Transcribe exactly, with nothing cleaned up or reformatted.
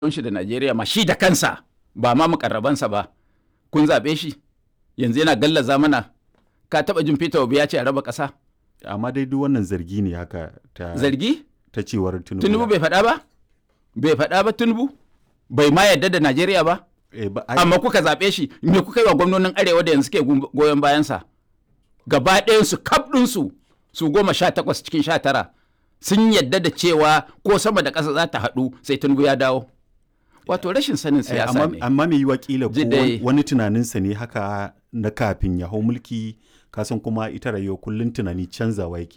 shi da Najeriya ma shi da kansa ba ma mukarrabansa ba kun zaɓe shi yanzu yana gallaza mana. Ka taɓa jin Peter Obi ya ce a raba ƙasa? Amma dai duk wannan zargi ne haka ta Zargi? ta cewar Tinubu. Tinubu bai faɗa ba? Bai faɗa ba Tinubu? Bai ma yarda da Najeriya ba? Eh, ba ai- Amma kuka zaɓe shi, me kuka yi wa gwamnonin Arewa da yanzu ke goyon bayansa? Gaba ɗayansu, kaf ɗinsu, su goma sha takwas cikin sha tara, sun yadda da cewa ko sama da ƙasa za ta haɗu sai Tinubu ya dawo. Wato rashin sanin eh, siyasa amma, ne. amma mai yiwa kila ko Ji dai. wani- wani tunaninsa ne haka na kafin ya hau mulki, kasan kuma ita rayuwa kullum tunani canzawa yake.